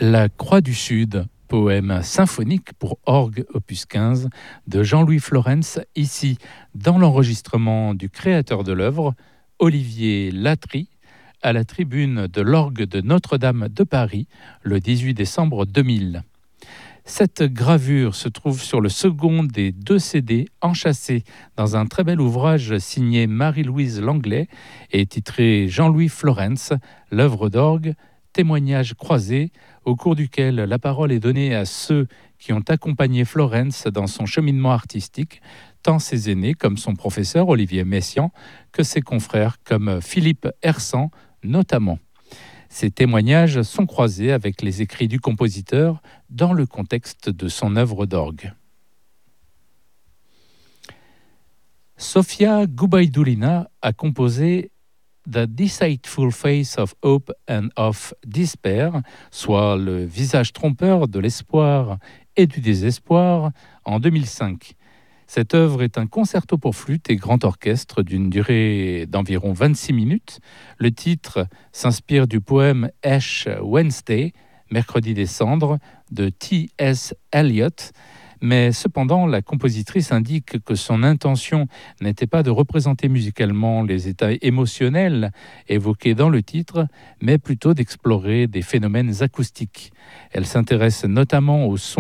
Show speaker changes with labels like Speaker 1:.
Speaker 1: La Croix du Sud, poème symphonique pour orgue opus 15 de Jean-Louis Florence, ici dans l'enregistrement du créateur de l'œuvre, Olivier Latry, à la tribune de l'orgue de Notre-Dame de Paris le 18 décembre 2000. Cette gravure se trouve sur le second des 2 CD enchâssés dans un très bel ouvrage signé Marie-Louise Langlais et titré Jean-Louis Florence, l'œuvre d'orgue, témoignage croisé, au cours duquel la parole est donnée à ceux qui ont accompagné Florence dans son cheminement artistique, tant ses aînés comme son professeur Olivier Messiaen que ses confrères comme Philippe Hersan notamment. Ces témoignages sont croisés avec les écrits du compositeur dans le contexte de son œuvre d'orgue. Sofia Gubaidulina a composé The Deceitful Face of Hope and of Despair, soit le visage trompeur de l'espoir et du désespoir, en 2005. Cette œuvre est un concerto pour flûte et grand orchestre d'une durée d'environ 26 minutes. Le titre s'inspire du poème Ash Wednesday, Mercredi des cendres, de T.S. Eliot, mais cependant la compositrice indique que son intention n'était pas de représenter musicalement les états émotionnels évoqués dans le titre, mais plutôt d'explorer des phénomènes acoustiques. Elle s'intéresse notamment au son